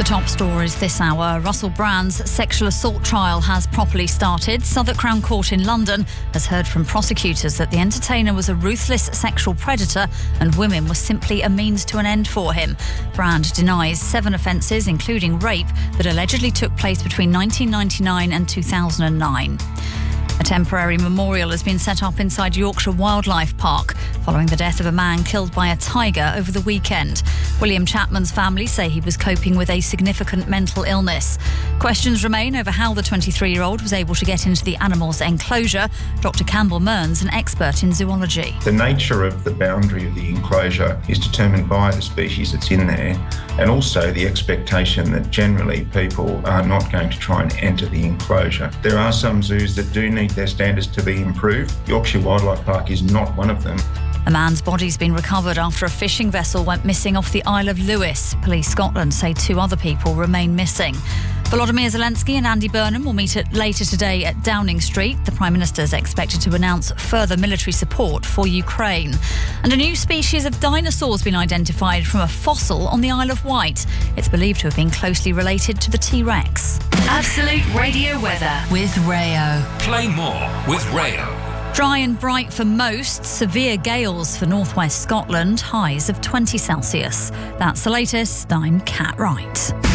The top stories this hour. Russell Brand's sexual assault trial has properly started. Southwark Crown Court in London has heard from prosecutors that the entertainer was a ruthless sexual predator and women were simply a means to an end for him. Brand denies 7 offences, including rape, that allegedly took place between 1999 and 2009. A temporary memorial has been set up inside Yorkshire Wildlife Park following the death of a man killed by a tiger over the weekend. William Chapman's family say he was coping with a significant mental illness. Questions remain over how the 23-year-old was able to get into the animal's enclosure. Dr. Campbell Mearns, an expert in zoology. The nature of the boundary of the enclosure is determined by the species that's in there, and also the expectation that generally people are not going to try and enter the enclosure. There are some zoos that do need their standards to be improved. Yorkshire Wildlife Park is not one of them. A man's body's been recovered after a fishing vessel went missing off the Isle of Lewis. Police Scotland say 2 other people remain missing. Volodymyr Zelensky and Andy Burnham will meet later today at Downing Street. The Prime Minister is expected to announce further military support for Ukraine. And a new species of dinosaur has been identified from a fossil on the Isle of Wight. It's believed to have been closely related to the T-Rex. Absolute Radio weather with Rayo. Play more with Rayo. Dry and bright for most, severe gales for northwest Scotland, highs of 20 Celsius. That's the latest. I'm Kat Wright.